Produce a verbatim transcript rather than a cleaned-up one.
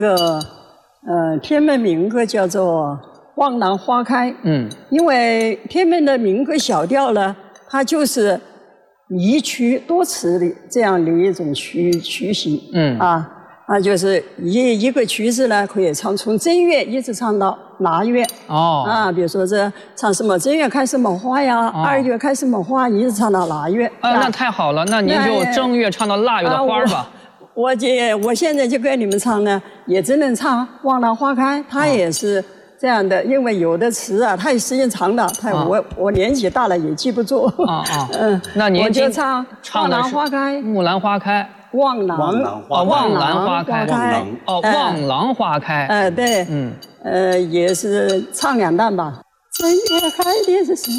这个呃天门民歌叫做《望郎花开》。嗯，因为天门的民歌小调呢，它就是一曲多词的这样的一种曲曲型。嗯啊，那就是一一个曲子呢，可以唱从正月一直唱到腊月。哦啊，比如说这唱什么正月开什么花呀，哦、二月开什么花，一直唱到腊月。 啊，那太好了，那您就正月唱到腊月的花吧。啊我这我现在就给你们唱呢，也只能唱《望郎花开》，它也是这样的，因为有的词啊，它时间长了，它我、啊、我年纪大了也记不住。啊啊，嗯， 那您我就唱《 唱望郎花开》， 木兰花开， 望郎， 哦，望兰花开，哦，望郎花开， 哎，对，嗯，呃，也是唱两段吧。正月开的是什